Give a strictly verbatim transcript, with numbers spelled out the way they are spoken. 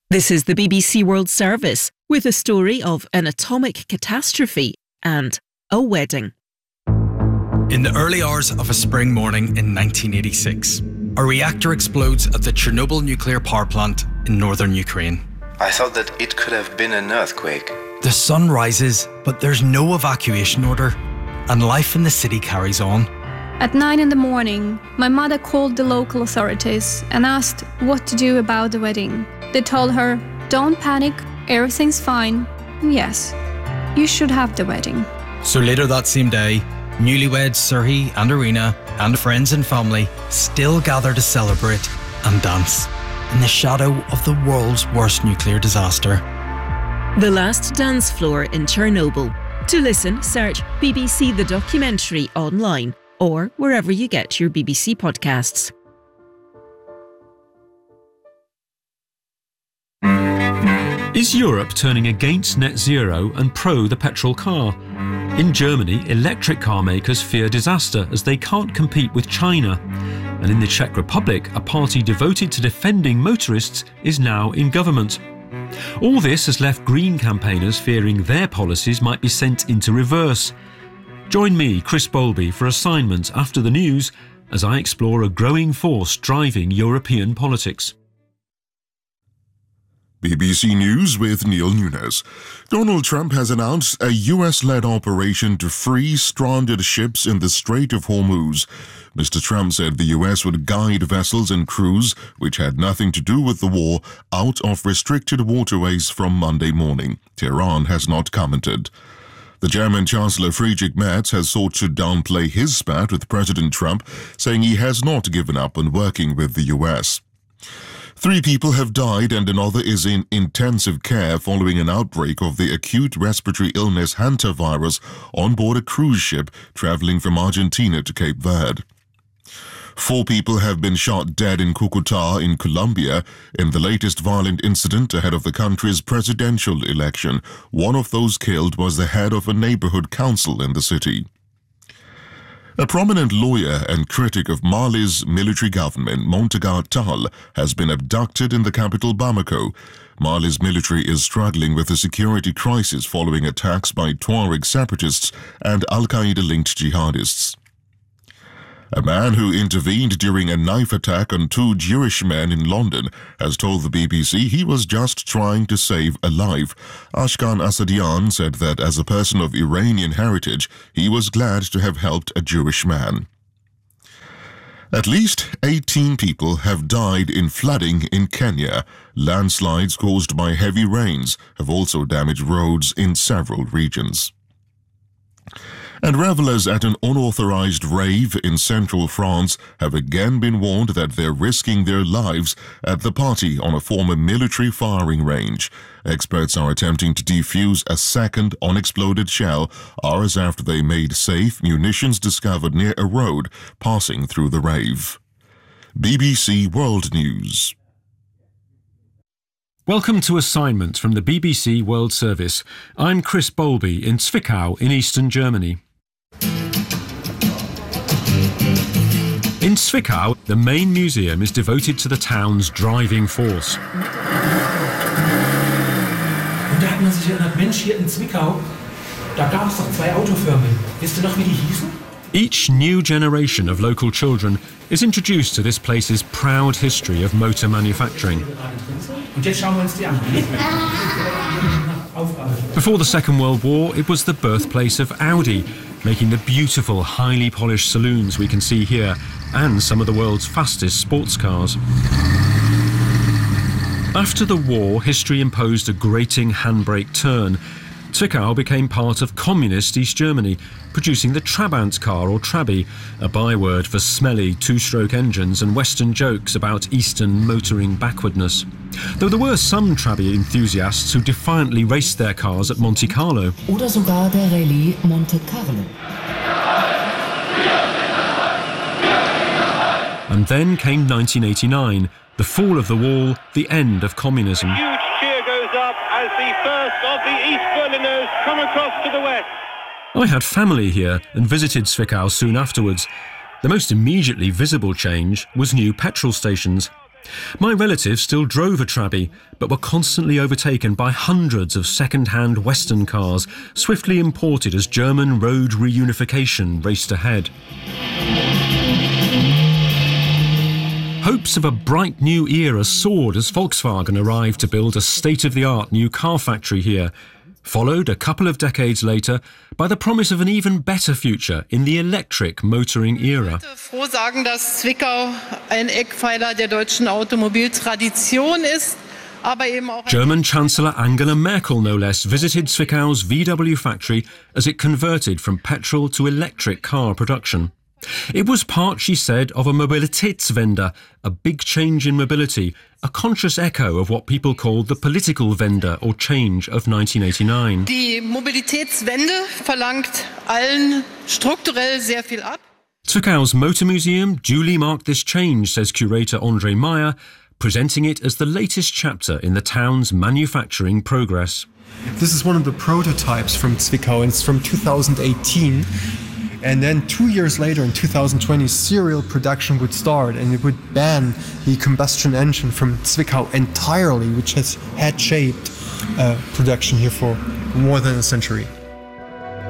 This is the B B C World Service with a story of an atomic catastrophe and a wedding. In the early hours of a spring morning in nineteen eighty-six, a reactor explodes at the Chernobyl nuclear power plant in northern Ukraine. I thought that it could have been an earthquake. The sun rises, but there's no evacuation order, and life in the city carries on. At nine in the morning, my mother called the local authorities and asked what to do about the wedding. They told her, "Don't panic, everything's fine. And yes, you should have the wedding." So later that same day, newlyweds Serhiy and Irina and friends and family still gather to celebrate and dance in the shadow of the world's worst nuclear disaster. The Last Dance Floor in Chernobyl. To listen, search B B C The Documentary online or wherever you get your B B C podcasts. Is Europe turning against net zero and pro the petrol car? In Germany, electric car makers fear disaster as they can't compete with China. And in the Czech Republic, a party devoted to defending motorists is now in government. All this has left Green campaigners fearing their policies might be sent into reverse. Join me, Chris Bowlby, for assignment after the news as I explore a growing force driving European politics. B B C News with Neil Nunes. Donald Trump has announced a U S-led operation to free stranded ships in the Strait of Hormuz. Mister Trump said the U S would guide vessels and crews, which had nothing to do with the war, out of restricted waterways from Monday morning. Tehran has not commented. The German Chancellor Friedrich Merz has sought to downplay his spat with President Trump, saying he has not given up on working with the U S. Three people have died and another is in intensive care following an outbreak of the acute respiratory illness hantavirus on board a cruise ship traveling from Argentina to Cape Verde. Four people have been shot dead in Cúcuta in Colombia in the latest violent incident ahead of the country's presidential election. One of those killed was the head of a neighborhood council in the city. A prominent lawyer and critic of Mali's military government, Montaga Tall, has been abducted in the capital Bamako. Mali's military is struggling with a security crisis following attacks by Tuareg separatists and Al-Qaeda-linked jihadists. A man who intervened during a knife attack on two Jewish men in London has told the B B C he was just trying to save a life. Ashkan Asadian said that as a person of Iranian heritage, he was glad to have helped a Jewish man. At least eighteen people have died in flooding in Kenya. Landslides caused by heavy rains have also damaged roads in several regions. And revelers at an unauthorized rave in central France have again been warned that they're risking their lives at the party on a former military firing range. Experts are attempting to defuse a second unexploded shell hours after they made safe munitions discovered near a road passing through the rave. B B C World News. Welcome to Assignment from the B B C World Service. I'm Chris Bowlby in Zwickau in eastern Germany. In Zwickau, the main museum is devoted to the town's driving force. Und da hat man sich erinnert, Mensch, hier in Zwickau, da gab es doch zwei Autofirmen. Wisst ihr noch, wie die hießen? Each new generation of local children is introduced to this place's proud history of motor manufacturing. Und jetzt schauen wir uns die an. Before the Second World War, it was the birthplace of Audi, making the beautiful, highly polished saloons we can see here, and some of the world's fastest sports cars. After the war, history imposed a grating handbrake turn. Zwickau became part of communist East Germany, producing the Trabant car or Trabi, a byword for smelly two-stroke engines and Western jokes about Eastern motoring backwardness. Though there were some Trabi enthusiasts who defiantly raced their cars at Monte Carlo. Oder sogar der Rallye Monte Carlo. And then came nineteen eighty-nine, the fall of the wall, the end of communism. Huge cheer goes up as the first of the East Berliners come across to the west. I had family here and visited Zwickau soon afterwards. The most immediately visible change was new petrol stations. My relatives still drove a Trabi, but were constantly overtaken by hundreds of second-hand Western cars, swiftly imported as German road reunification raced ahead. Hopes of a bright new era soared as Volkswagen arrived to build a state-of-the-art new car factory here, followed a couple of decades later by the promise of an even better future in the electric motoring era. froh sagen, dass Zwickau ein Eckpfeiler der deutschen Automobiltradition ist, aber eben auch German Chancellor Angela Merkel, no less, visited Zwickau's V W factory as it converted from petrol to electric car production. It was part, she said, of a Mobilitätswende, a big change in mobility, a conscious echo of what people called the political Wende or change of nineteen eighty-nine. Die Mobilitätswende verlangt allen strukturell sehr viel ab. Zwickau's Motor Museum duly marked this change, says curator André Meyer, presenting it as the latest chapter in the town's manufacturing progress. This is one of the prototypes from Zwickau, and it's from two thousand eighteen. And then two years later, in two thousand twenty, serial production would start, and it would ban the combustion engine from Zwickau entirely, which has had shaped uh, production here for more than a century.